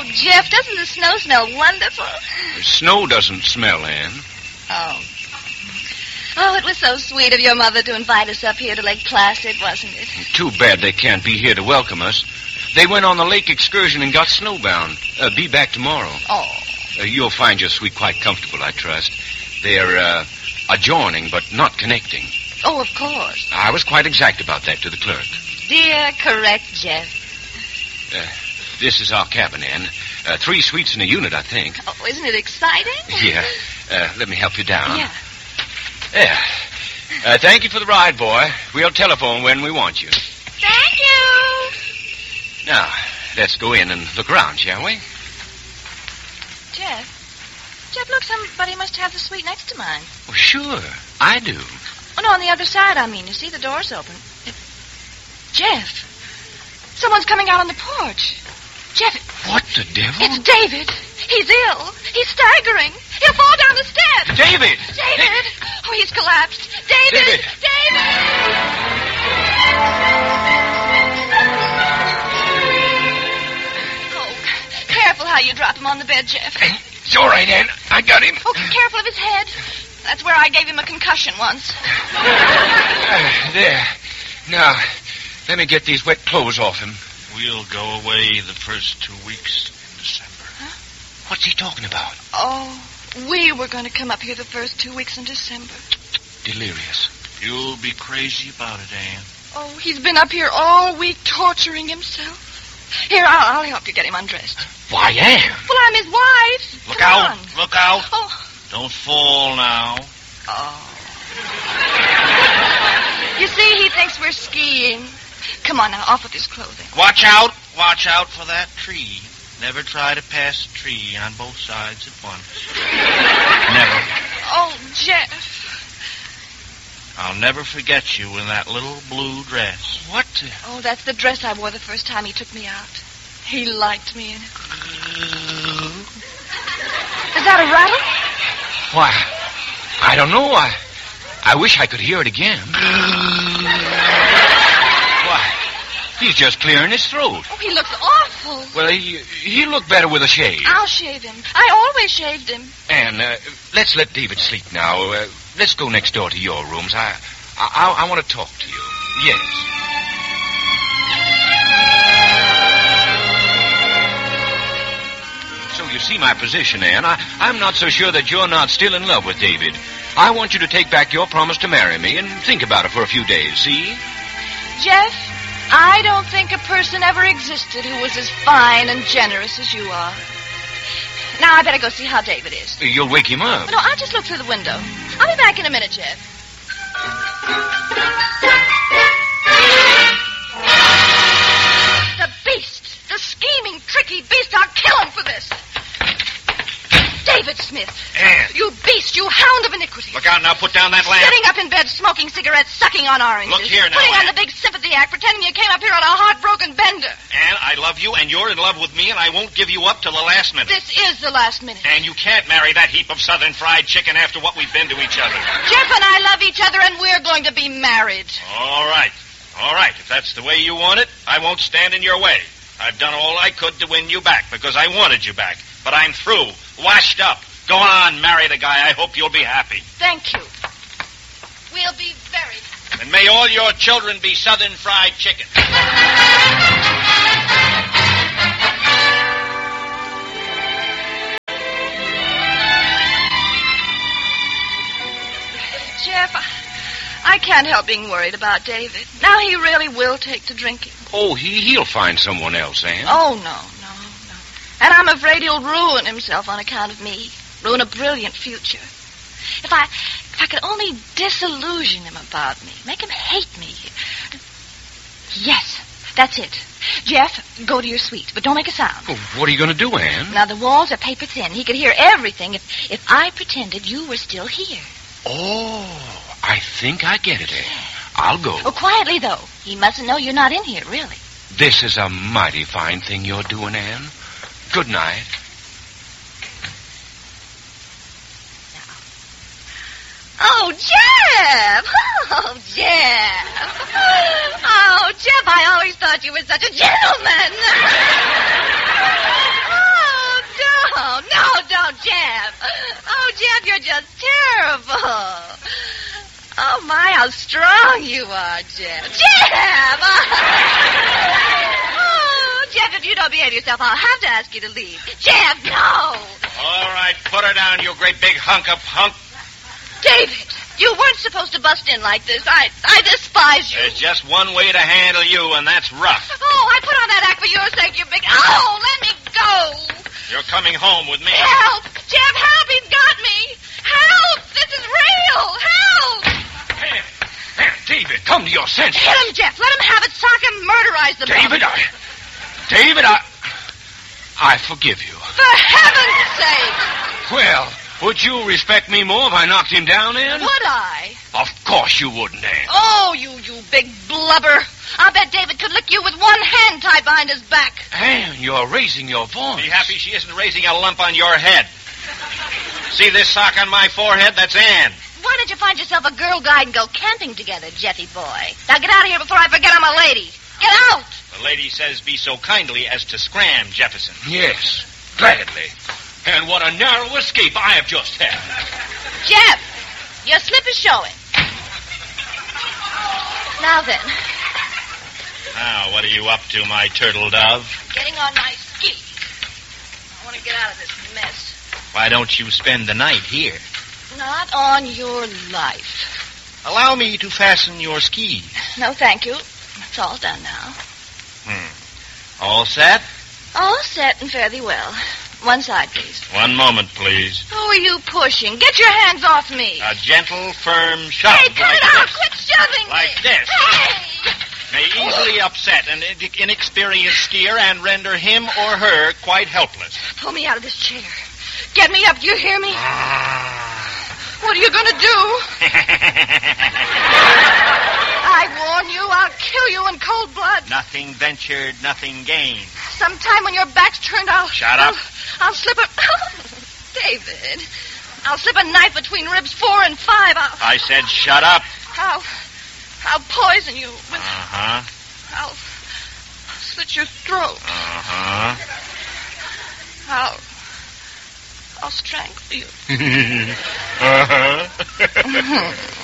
Oh, Jeff, doesn't the snow smell wonderful? The snow doesn't smell, Ann. Oh. Oh, it was so sweet of your mother to invite us up here to Lake Placid, wasn't it? Too bad they can't be here to welcome us. They went on the lake excursion and got snowbound. Be back tomorrow. Oh. You'll find your suite quite comfortable, I trust. They're adjoining, but not connecting. Oh, of course. I was quite exact about that to the clerk. Dear, correct Jeff. This is our cabin, Ann. 3 suites in a unit, I think. Oh, isn't it exciting? Yeah. Let me help you down. Yeah. There. Thank you for the ride, boy. We'll telephone when we want you. Thank you. Now, let's go in and look around, shall we? Jeff, look, somebody must have the suite next to mine. Well, sure. I do. Oh, no, on the other side, I mean. You see, the door's open. Jeff, someone's coming out on the porch. Jeff. What the devil? It's David. He's ill. He's staggering. He'll fall down the steps. David! David! Oh, he's collapsed. David! Oh, careful how you drop him on the bed, Jeff. It's all right, Ann. I got him. Oh, careful of his head. That's where I gave him a concussion once. There. Now, let me get these wet clothes off him. We'll go away the first 2 weeks in December. Huh? What's he talking about? Oh, we were going to come up here the first 2 weeks in December. Delirious. You'll be crazy about it, Ann. Oh, he's been up here all week torturing himself. Here, I'll help you get him undressed. Why, Ann? Well, I'm his wife. Look Come out. on. Look out. Oh. Don't fall now. Oh. You see, he thinks we're skiing. Come on now, off with his clothing. Watch out. Watch out for that tree. Never try to pass a tree on both sides at once. Never. Oh, Jeff. I'll never forget you in that little blue dress. What? Oh, that's the dress I wore the first time he took me out. He liked me in it. Is that a rattle? Why, I don't know. I wish I could hear it again. Why, he's just clearing his throat. Oh, he looks awful. Well, he'll look better with a shave. I'll shave him. I always shaved him. Ann, let's let David sleep now. Let's go next door to your rooms. I want to talk to you. Yes. So you see my position, Ann. I'm not so sure that you're not still in love with David. I want you to take back your promise to marry me and think about it for a few days, see? Jeff, I don't think a person ever existed who was as fine and generous as you are. Now, I better go see how David is. You'll wake him up. No, I'll just look through the window. I'll be back in a minute, Jeff. The beast! The scheming, tricky beast! I'll kill him for this! David Smith! Ann! You beast! You hound of iniquity! Look out now. Put down that lamp. Sitting up in bed, smoking cigarettes, sucking on oranges. Look here now, Putting on Ann. the big sympathy act, pretending you came up here on a heartbroken bender. Ann, I love you, and you're in love with me, and I won't give you up till the last minute. This is the last minute. And you can't marry that heap of southern fried chicken after what we've been to each other. Jeff and I love each other, and we're going to be married. All right. All right. If that's the way you want it, I won't stand in your way. I've done all I could to win you back because I wanted you back. But I'm through. Washed up. Go on, marry the guy. I hope you'll be happy. Thank you. We'll be very happy. And may all your children be southern fried chicken. Jeff, I can't help being worried about David. Now he really will take to drinking. Oh, he'll find someone else, Ann. Oh, no. And I'm afraid he'll ruin himself on account of me. Ruin a brilliant future. If I could only disillusion him about me, make him hate me. Yes, that's it. Jeff, go to your suite, but don't make a sound. Well, what are you going to do, Ann? Now, the walls are paper thin. He could hear everything if I pretended you were still here. Oh, I think I get it, Ann. I'll go. Oh, quietly, though. He mustn't know you're not in here, really. This is a mighty fine thing you're doing, Ann. Good night. Oh, Jeff! Oh, Jeff! Oh, Jeff, I always thought you were such a gentleman! strong you are, Jeff. Jeff! Oh, Jeff, if you don't behave yourself, I'll have to ask you to leave. Jeff, no! All right, put her down, you great big hunk of hunk. David, you weren't supposed to bust in like this. I despise you. There's just one way to handle you, and that's rough. Oh, I put on that act for your sake, you big... Oh, let me go! You're coming home with me. Help! Jeff, help! He's got me! Help! This is real! Help! Man, David, come to your senses. Hit him, Jeff. Let him have it. Sock him. Murderize the David, I forgive you. For heaven's sake! Well, would you respect me more if I knocked him down, Ann? Would I? Of course you wouldn't, Ann. Oh, you big blubber. I bet David could lick you with one hand tied behind his back. Ann, you're raising your voice. Be happy she isn't raising a lump on your head. See this sock on my forehead? That's Ann. Why don't you find yourself a girl guide and go camping together, Jeffy boy? Now get out of here before I forget I'm a lady. Get out! The lady says be so kindly as to scram Jefferson. Yes, gladly. And what a narrow escape I have just had. Jeff, your slip is showing. Now then. Now, what are you up to, my turtle dove? Getting on my ski. I want to get out of this mess. Why don't you spend the night here? Not on your life. Allow me to fasten your skis. No, thank you. It's all done now. All set? All set and fairly well. One side, please. One moment, please. Who are you pushing? Get your hands off me. A gentle, firm shove. Hey, cut it out! This. Quit shoving me! Like this. Hey! May easily upset an inexperienced skier and render him or her quite helpless. Pull me out of this chair. Get me up, do you hear me? What are you going to do? I warn you, I'll kill you in cold blood. Nothing ventured, nothing gained. Sometime when your back's turned, Shut up. I'll slip a... David, I'll slip a knife between ribs 4 and 5. I said shut up. I'll poison you with... Uh-huh. I'll slit your throat. Uh-huh. I'll strangle you. Uh-huh.